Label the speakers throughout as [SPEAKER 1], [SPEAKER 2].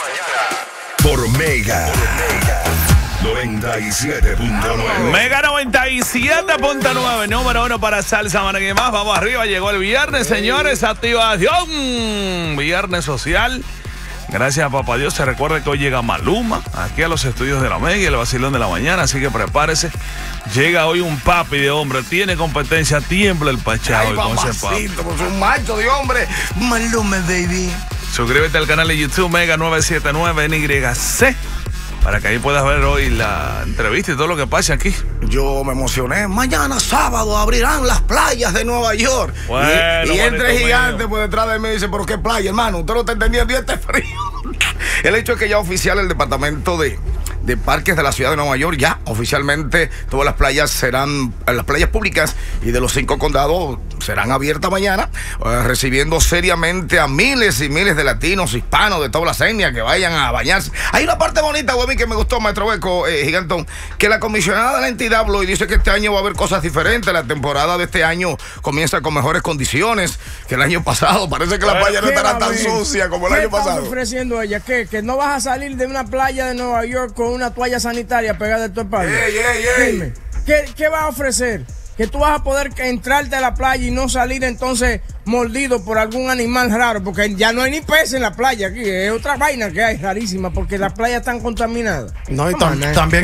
[SPEAKER 1] Por Mega 97.9.
[SPEAKER 2] Mega 97.9, número 1 para Salsa Maneguí Más. Vamos arriba, llegó el viernes, señores. Activación, viernes social. Gracias a Papá Dios. Se recuerda que hoy llega Maluma aquí a los estudios de la Mega, el vacilón de la mañana, así que prepárese. Llega hoy un papi de hombre, tiene competencia, tiembla el Pachá hoy con ese papi.
[SPEAKER 3] Pues un macho de hombre, Maluma, baby.
[SPEAKER 2] Suscríbete al canal de YouTube Mega 979 NYC para que ahí puedas ver hoy la entrevista y todo lo que pasa aquí.
[SPEAKER 3] Yo me emocioné. Mañana sábado abrirán las playas de Nueva York.
[SPEAKER 2] Bueno,
[SPEAKER 3] y entre gigantes por detrás de mí dice, pero qué playa, hermano, usted no está entendiendo, este frío. El hecho es que ya oficial el departamento de parques de la ciudad de Nueva York, ya oficialmente todas las playas serán, las playas públicas y de los 5 condados serán abiertas mañana, recibiendo seriamente a miles y miles de latinos, hispanos, de todas las etnias que vayan a bañarse. Hay una parte bonita, güey, que me gustó, Maestro Beco, Gigantón, que la comisionada de la entidad habló y dice que este año va a haber cosas diferentes. La temporada de este año comienza con mejores condiciones que el año pasado. Parece que la playa no estará tan sucia como el año pasado.
[SPEAKER 4] ¿Qué está ofreciendo ella? ¿Que no vas a salir de una playa de Nueva York con una toalla sanitaria pegada de tu espalda? Dime, ¿qué vas a ofrecer? Que tú vas a poder entrarte a la playa y no salir entonces mordido por algún animal raro, porque ya no hay ni peces en la playa aquí, es otra vaina que hay rarísima, porque las playas están contaminadas.
[SPEAKER 5] No, y también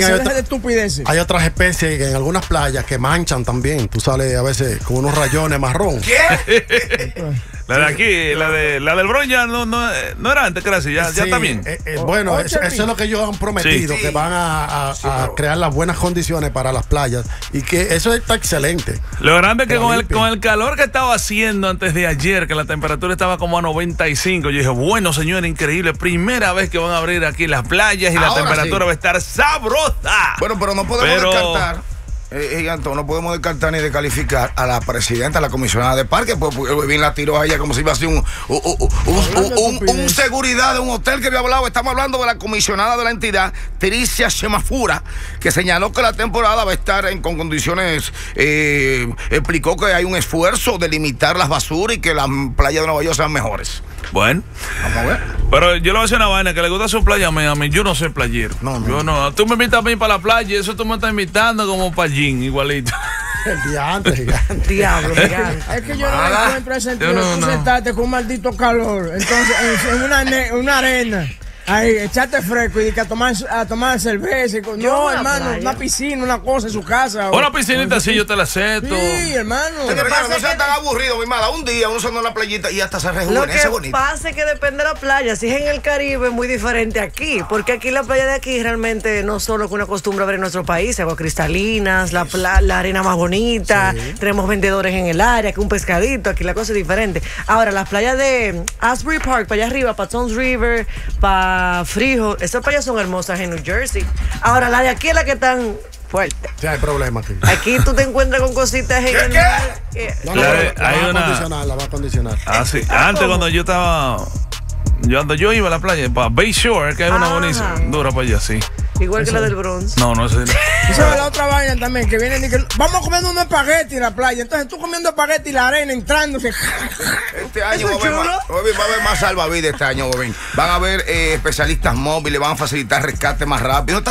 [SPEAKER 4] hay
[SPEAKER 5] otras especies en algunas playas que manchan también. Tú sales a veces con unos rayones marrón.
[SPEAKER 3] ¿Qué?
[SPEAKER 2] La de aquí, la del Bron ya no era antes, gracias, ya está bien.
[SPEAKER 5] Bueno, eso es lo que ellos han prometido, que van a crear las buenas condiciones para las playas y que eso está excelente.
[SPEAKER 2] Lo grande es que con el calor que estaba haciendo antes de ayer, que la temperatura estaba como a 95, yo dije, bueno, señor, increíble, primera vez que van a abrir aquí las playas y la temperatura va a estar sabrosa.
[SPEAKER 3] Bueno, pero no podemos descartar. Gigantón, no podemos descartar ni descalificar a la presidenta, a la comisionada de parque, porque bien la tiró a ella como si iba a ser un seguridad de un hotel que había hablado. Estamos hablando de la comisionada de la entidad, Tricia Semafura, que señaló que la temporada va a estar con condiciones, explicó que hay un esfuerzo de limitar las basuras y que las playas de Nueva York sean mejores.
[SPEAKER 2] Bueno,
[SPEAKER 3] vamos a ver.
[SPEAKER 2] Pero yo le voy a decir una vaina, que le gusta su playa a mí, yo no soy playero. Yo no. Tú me invitas a mí para la playa y eso tú me estás invitando como para Gin, igualito.
[SPEAKER 5] El gigante.
[SPEAKER 4] Diablo, gigante. Es que yo no encuentro ese sentido de tú sentarte con un maldito calor. Entonces, en una arena. Ahí, echarte fresco y que a tomar cerveza. No, hermano, una piscina, una cosa en su casa.
[SPEAKER 2] Una piscinita así yo te la acepto.
[SPEAKER 4] Sí, hermano.
[SPEAKER 3] No sea tan aburrido, mi mala. Un día uno se anda en la playita y hasta se rejuvenece bonito.
[SPEAKER 6] Lo que pasa es que depende de la playa. Si es en el Caribe es muy diferente aquí. Porque aquí la playa de aquí realmente no solo que una costumbre ver en nuestro país, aguas cristalinas, la arena más bonita, tenemos vendedores en el área, que un pescadito, aquí la cosa es diferente. Ahora, las playas de Asbury Park, para allá arriba, para Toms River, para Frijo, esas playas son hermosas en New Jersey. Ahora, la de aquí es la que están fuerte.
[SPEAKER 5] Sí, hay problemas aquí.
[SPEAKER 6] Aquí tú te encuentras con cositas en el mar.
[SPEAKER 5] La va a acondicionar.
[SPEAKER 2] Ah, sí. Antes cuando yo estaba... Yo iba a la playa, para Bay Shore, que hay una buenísima, dura para allá, sí.
[SPEAKER 6] Igual que la del Bronx.
[SPEAKER 2] No, sé.
[SPEAKER 4] Esa es la otra vaina también, que vienen y que vamos comiendo un espagueti en la playa. Entonces tú comiendo espagueti y la arena entrándose.
[SPEAKER 3] Este año va a haber más salvavidas este año, Bobín. Van a haber especialistas móviles, van a facilitar rescate más rápido.